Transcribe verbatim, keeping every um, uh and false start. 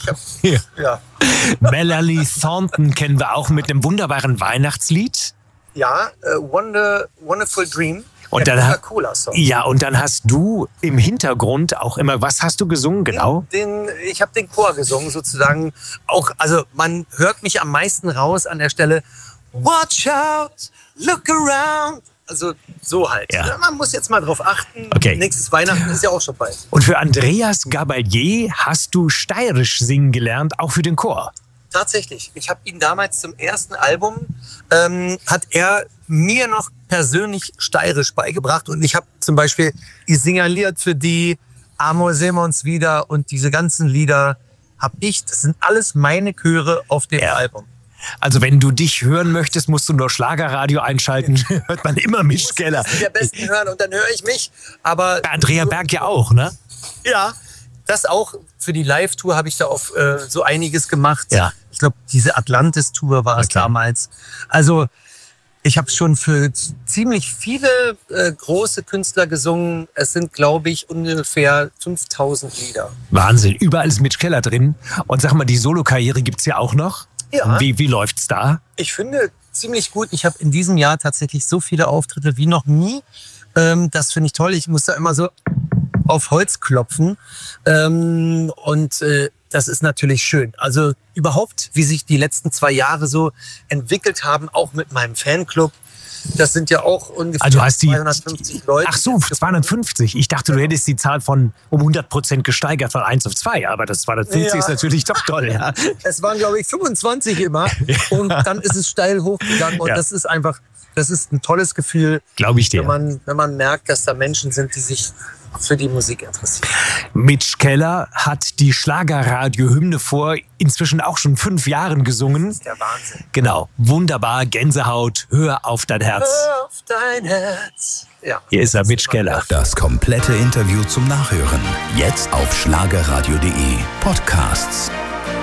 Ich hab, Ja. ja. Melanie Thornton kennen wir auch mit einem wunderbaren Weihnachtslied. Ja, äh, Wonder, Wonderful Dream. Und der dann, Coca-Cola-Song. ja, und dann hast du im Hintergrund auch immer, was hast du gesungen, genau? Den, ich habe den Chor gesungen sozusagen. Auch, also man hört mich am meisten raus an der Stelle. Watch out, look around. Also so halt. Ja. Man muss jetzt mal drauf achten. Okay. Nächstes Weihnachten ist ja auch schon bald. Und für Andreas Gabalier hast du steirisch singen gelernt, auch für den Chor. Tatsächlich. Ich habe ihn damals zum ersten Album, ähm, hat er mir noch persönlich steirisch beigebracht. Und ich habe zum Beispiel Ich signaliert für die, Amor sehen wir uns wieder und diese ganzen Lieder habe ich, das sind alles meine Chöre auf dem Ja. Album. Also wenn du dich hören möchtest, musst du nur Schlagerradio einschalten. Hört man immer Mitch Keller. Ich muss die am besten hören und dann höre ich mich. Aber Bei Andrea Berg ja auch, ne? ja, das auch. Für die Live-Tour habe ich da auf äh, so einiges gemacht. Ja. Ich glaube, diese Atlantis-Tour war es Okay. damals. Also ich habe schon für z- ziemlich viele äh, große Künstler gesungen. Es sind, glaube ich, ungefähr fünftausend Lieder. Wahnsinn, überall ist Mitch Keller drin. Und sag mal, die Solokarriere gibt's ja auch noch. Ja. Wie, wie läuft's da? Ich finde ziemlich gut. Ich habe in diesem Jahr tatsächlich so viele Auftritte wie noch nie. Ähm, das finde ich toll. Ich muss da immer so auf Holz klopfen. Ähm, und äh, das ist natürlich schön. Also überhaupt, wie sich die letzten zwei Jahre so entwickelt haben, auch mit meinem Fanclub. Das sind ja auch ungefähr Also du hast die- zweihundertfünfzig Leute. Ach so, zweihundertfünfzig. Ich dachte, du hättest die Zahl von um hundert Prozent gesteigert von eins auf zwei. Aber das zweihundertfünfzig Ja. ist natürlich doch toll. Ja. Es waren, glaube ich, fünfundzwanzig immer. Und dann ist es steil hochgegangen. Und Ja. das ist einfach, das ist ein tolles Gefühl, Glaube ich dir. wenn man, wenn man merkt, dass da Menschen sind, die sich für die Musik interessieren. Mitch Keller hat die Schlagerradio-Hymne vor inzwischen auch schon fünf Jahren gesungen. Der Wahnsinn. Genau, wunderbar, Gänsehaut, hör auf dein Herz. Hör auf dein Herz. Ja. Hier ist er, Mitch Keller. Das komplette Interview zum Nachhören. Jetzt auf schlagerradio punkt de Podcasts.